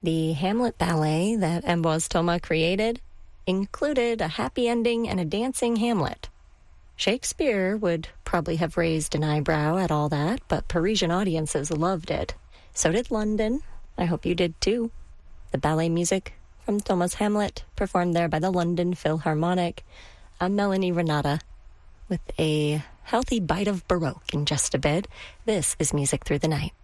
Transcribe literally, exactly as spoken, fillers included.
The Hamlet ballet that Amboise Thomas created included a happy ending and a dancing Hamlet. Shakespeare would probably have raised an eyebrow at all that, but Parisian audiences loved it. So did London. I hope you did too. The ballet music from Thomas' Hamlet, performed there by the London Philharmonic. I'm Melanie Renata with a healthy bite of Baroque in just a bit. This is Music Through the Night.